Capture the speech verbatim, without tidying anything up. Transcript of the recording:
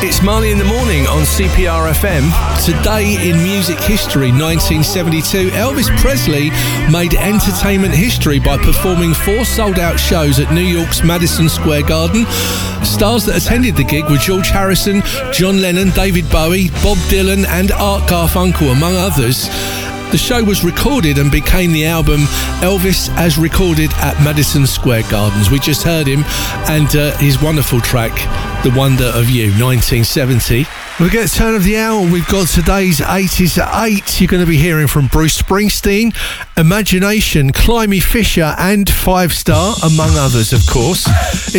It's Marley in the Morning on C P R F M. Today in music history, nineteen seventy-two, Elvis Presley made entertainment history by performing four sold-out shows at New York's Madison Square Garden. Stars that attended the gig were George Harrison, John Lennon, David Bowie, Bob Dylan and Art Garfunkel, among others. The show was recorded and became the album Elvis as Recorded at Madison Square Gardens. We just heard him and uh, his wonderful track, The Wonder of You, nineteen seventy. We get a turn of the hour. We've got today's eighties at eight. You're going to be hearing from Bruce Springsteen, Imagination, Climby Fisher and Five Star, among others, of course.